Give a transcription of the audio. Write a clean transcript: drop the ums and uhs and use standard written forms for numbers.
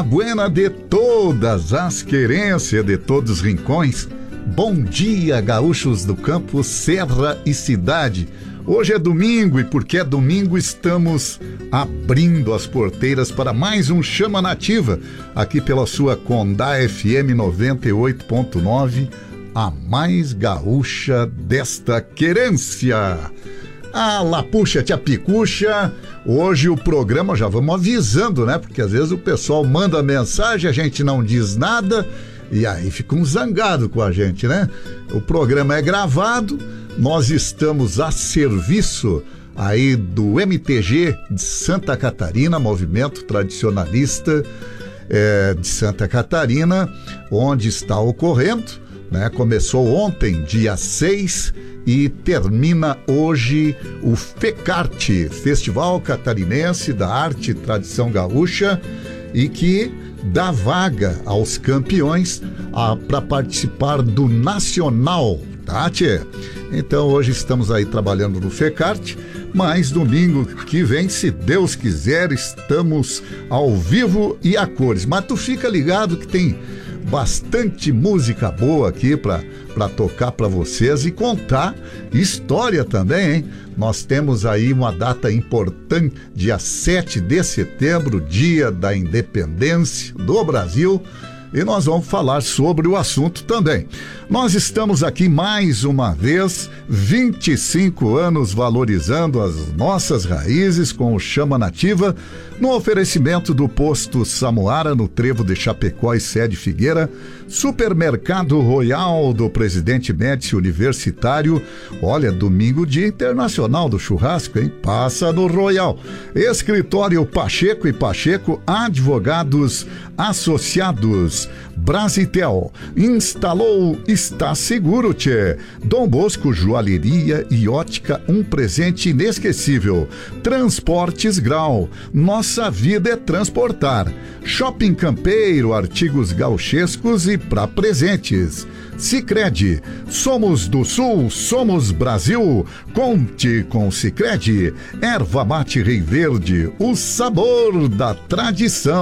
Buena de todas as querências de todos os rincões. Bom dia, gaúchos do campo, serra e cidade. Hoje é domingo e porque é domingo estamos abrindo as porteiras para mais um Chama Nativa, aqui pela sua Condá FM 98.9, a mais gaúcha desta querência. Ah, Lapuxa, Tia Picuxa, hoje o programa, já vamos avisando, né? Porque às vezes o pessoal manda mensagem, a gente não diz nada e aí ficam zangados com a gente, né? O programa é gravado, nós estamos a serviço aí do MTG de Santa Catarina, Movimento Tradicionalista de Santa Catarina, onde está ocorrendo, né? Começou ontem, dia 6, e termina hoje o FECART, Festival Catarinense da Arte e Tradição Gaúcha, e que dá vaga aos campeões para participar do Nacional, tá, tchê? Então hoje estamos aí trabalhando no FECART, mas domingo que vem, se Deus quiser, estamos ao vivo e a cores. Mas tu fica ligado que tem bastante música boa aqui para tocar para vocês e contar história também, hein? Nós temos aí uma data importante, dia 7 de setembro, dia da independência do Brasil, e nós vamos falar sobre o assunto também. Nós estamos aqui mais uma vez, 25 anos valorizando as nossas raízes com o Chama Nativa, no oferecimento do Posto Samuara, no Trevo de Chapecó e Sede Figueira, Supermercado Royal do Presidente Médici Universitário. Olha, domingo, Dia Internacional do Churrasco, hein? Passa no Royal. Escritório Pacheco e Pacheco, advogados associados. Brasitel, instalou, está seguro, tchê. Dom Bosco Joalheria e Ótica, um presente inesquecível. Transportes Grau, nossa vida é transportar. Shopping Campeiro, artigos gauchescos e pra presentes. Sicredi, somos do Sul, somos Brasil. Conte com Sicredi. Erva Mate Rei Verde, o sabor da tradição.